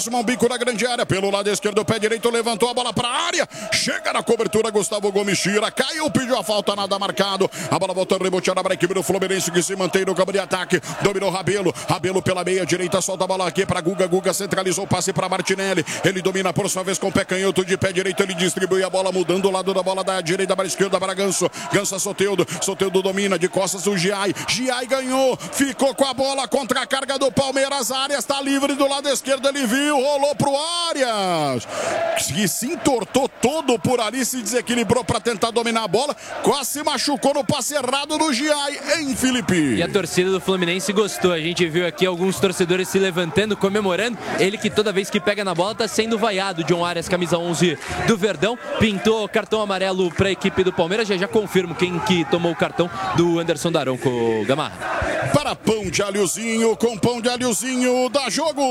Um bico na grande área, pelo lado esquerdo, pé direito, levantou a bola para a área, chega na cobertura, Gustavo Gomes tira, caiu, pediu a falta, nada marcado, a bola voltou reboteada para a equipe do Fluminense, que se mantém no campo de ataque, dominou Rabelo pela meia direita, solta a bola aqui para Guga centralizou o passe para Martinelli, ele domina por sua vez com o pé canhoto, de pé direito ele distribui a bola, mudando o lado da bola da direita para a esquerda, para Ganso Soteldo domina, de costas o Giai ganhou, ficou com a bola contra a carga do Palmeiras, a área está livre do lado esquerdo, ele viu, rolou pro Arias, que se entortou todo por ali, se desequilibrou para tentar dominar a bola, quase se machucou no passe errado do Giai, hein, Felipe? E a torcida do Fluminense gostou, a gente viu aqui alguns torcedores se levantando, comemorando, ele que toda vez que pega na bola tá sendo vaiado. John Arias, camisa 11 do Verdão, pintou cartão amarelo para a equipe do Palmeiras, já confirmo quem que tomou o cartão do Anderson Daronco, Gamarra. Para pão de alhozinho, com pão de alhozinho, dá jogo!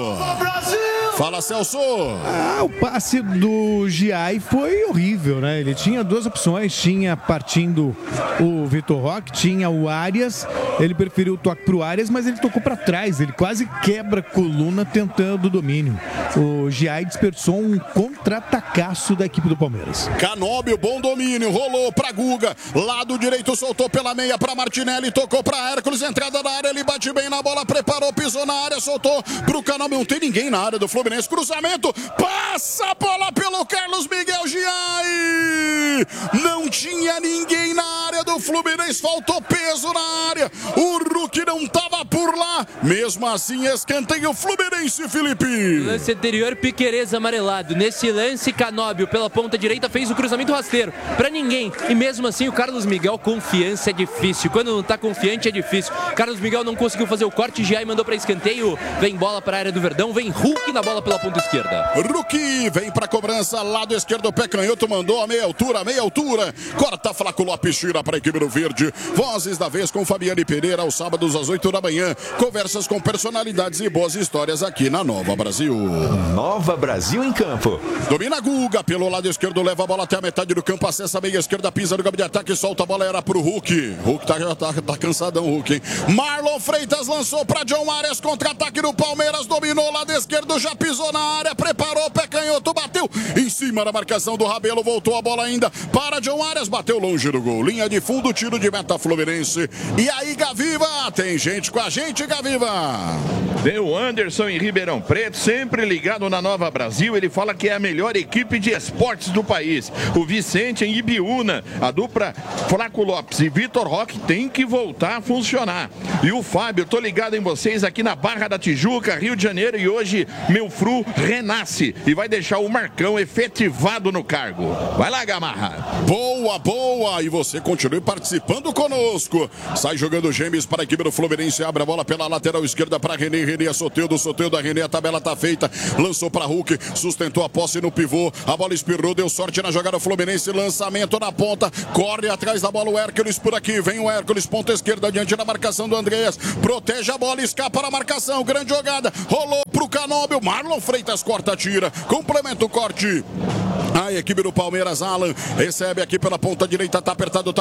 Fala, Celso! O passe do Giai foi horrível, né? Ele tinha duas opções, tinha partindo o Vitor Roque, tinha o Arias, ele preferiu o toque pro Arias, mas ele tocou para trás, ele quase quebra a coluna tentando o domínio. O Giai desperdiçou um contra-atacaço da equipe do Palmeiras. Canóbio, bom domínio, rolou para Guga, lado direito, soltou pela meia para Martinelli, tocou para Hércules, entrada na área, ele bate bem na bola, preparou, pisou na área, soltou pro Canóbio, não tem ninguém na área do Fluminense, cruzamento, passa a bola pelo Carlos Miguel Giai, não tinha ninguém na área do Fluminense, faltou peso na área, o Hulk não estava por lá, mesmo assim escanteio Fluminense, Felipe. Lance anterior, Piquerez amarelado, nesse lance Canóbio pela ponta direita fez o cruzamento rasteiro para ninguém, e mesmo assim o Carlos Miguel, confiança é difícil, quando não tá confiante é difícil, Carlos Miguel não conseguiu fazer o corte, Giai mandou para escanteio, vem bola para a área do Verdão, vem Hulk na bola pela ponta esquerda. Hulk vem para cobrança, lado esquerdo, pé canhoto, mandou a meia altura, corta Flaco Lopes, tira para a equipe do Verde, vozes da vez com Fabiane Pereira, aos sábados às 8 da manhã, conversas com personalidades e boas histórias aqui na Nova Brasil. Nova Brasil em campo. Domina Guga, pelo lado esquerdo, leva a bola até a metade do campo, acessa a meia esquerda, pisa no campo de ataque, solta a bola, era pro Hulk. Hulk tá cansadão, Hulk, hein? Marlon Freitas lançou para John Arias, contra-ataque do Palmeiras, dominou lado esquerdo, já pisou na área, preparou, pé canhoto, bateu em cima da marcação do Rabelo, voltou a bola ainda para John Arias, bateu longe do gol, linha de fundo, tiro de meta Fluminense. E aí, Gaviva, tem gente com a gente, Gaviva. Tem o Anderson em Ribeirão Preto, sempre ligado na Nova Brasil, ele fala que é a melhor equipe de esportes do país. O Vicente em Ibiúna, a dupla Flaco Lopes e Vitor Roque tem que voltar a funcionar. E o Fábio, tô ligado em vocês aqui na Barra da Tijuca, Rio de Janeiro, e hoje meu Fru renasce e vai deixar o Marcão efetivado no cargo. Vai lá, Gamarra. Boa, e você continue participando conosco. Sai jogando Gêmeos para a equipe do Fluminense, abre a bola pela lateral esquerda para René a Soteldo, a René, a tabela tá feita, lançou para Hulk, sustentou a posse no pivô, a bola espirrou, deu sorte na jogada Fluminense, lançamento na ponta, corre atrás da bola o Hércules por aqui, vem o Hércules, ponta esquerda, diante da marcação do Andreas, protege a bola, escapa na marcação, grande jogada, rolou pro Canóbio, Marlon Freitas corta, tira, complementa o corte. A equipe do Palmeiras, Alan, recebe aqui pela ponta direita, tá apertado,